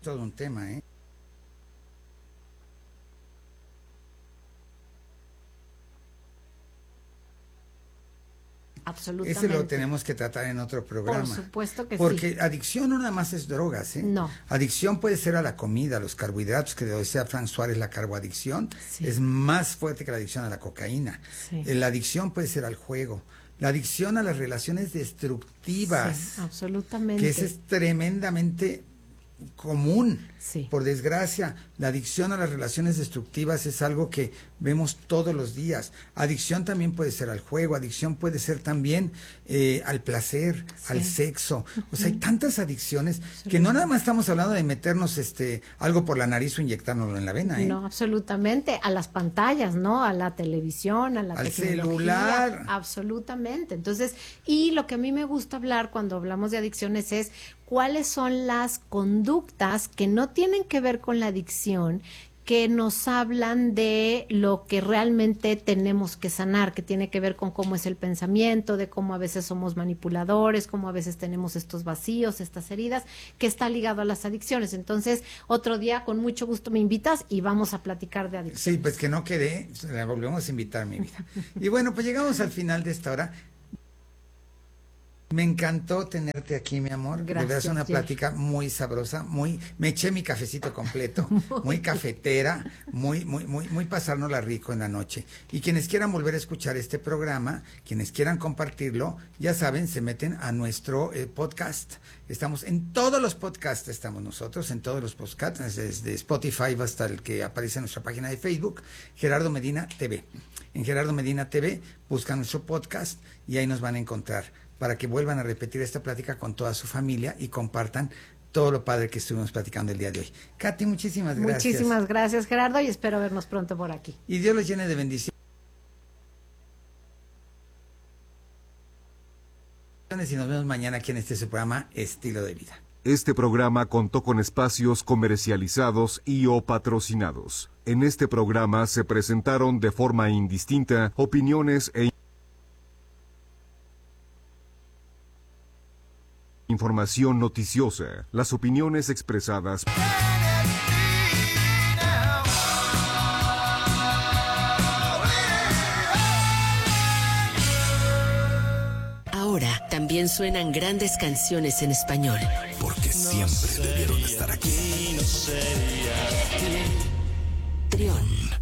todo un tema, ¿eh? Absolutamente. Ese lo tenemos que tratar en otro programa. Por supuesto que porque sí. Porque adicción no nada más es drogas, ¿eh? No. Adicción puede ser a la comida, a los carbohidratos, que decía Frank Suárez, la carboadicción Sí. es más fuerte que la adicción a la cocaína. Sí. La adicción puede ser al juego. La adicción a las relaciones destructivas. Sí, absolutamente. Que ese es tremendamente común. Sí. Por desgracia, la adicción a las relaciones destructivas es algo que vemos todos los días. Adicción también puede ser al juego, adicción puede ser también al placer, Sí. al sexo. O sea, hay tantas adicciones que no nada más estamos hablando de meternos algo por la nariz o inyectárnoslo en la vena, ¿eh? No, absolutamente. A las pantallas, ¿no? A la televisión, a la al tecnología. Celular. Absolutamente. Entonces, y lo que a mí me gusta hablar cuando hablamos de adicciones es cuáles son las conductas que no tienen que ver con la adicción, que nos hablan de lo que realmente tenemos que sanar, que tiene que ver con cómo es el pensamiento, de cómo a veces somos manipuladores, cómo a veces tenemos estos vacíos, estas heridas, que está ligado a las adicciones. Entonces, otro día, con mucho gusto me invitas y vamos a platicar de adicciones. Sí, pues que no quede, la volvemos a invitar, mi vida. Y bueno, pues llegamos al final de esta hora. Me encantó tenerte aquí, mi amor. Gracias, de verdad es una Jeff. plática muy sabrosa, me eché mi cafecito completo, muy cafetera, muy pasárnosla rico en la noche. Y quienes quieran volver a escuchar este programa, quienes quieran compartirlo, ya saben, se meten a nuestro podcast. Estamos en todos los podcasts, estamos nosotros, en todos los podcasts, desde Spotify hasta el que aparece en nuestra página de Facebook, Gerardo Medina TV. En Gerardo Medina TV buscan nuestro podcast y ahí nos van a encontrar, para que vuelvan a repetir esta plática con toda su familia y compartan todo lo padre que estuvimos platicando el día de hoy. Katy, muchísimas gracias. Muchísimas gracias, Gerardo, y espero vernos pronto por aquí. Y Dios los llene de bendiciones. Y nos vemos mañana aquí en su programa Estilo de Vida. Este programa contó con espacios comercializados y o patrocinados. En este programa se presentaron de forma indistinta opiniones e información noticiosa. Las opiniones expresadas Ahora también suenan grandes canciones en español. Porque siempre debieron estar aquí. Trión.